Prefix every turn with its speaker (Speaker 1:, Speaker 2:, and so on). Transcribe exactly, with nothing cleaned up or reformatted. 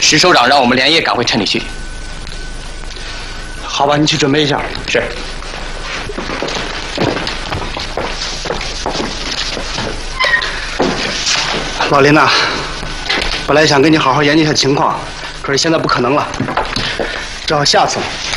Speaker 1: 石首长让我们连夜赶回陈里去。
Speaker 2: 好吧，你去准备一下。
Speaker 1: 是。
Speaker 2: 老林呐，本来想跟你好好研究一下情况，可是现在不可能了，只好下次了。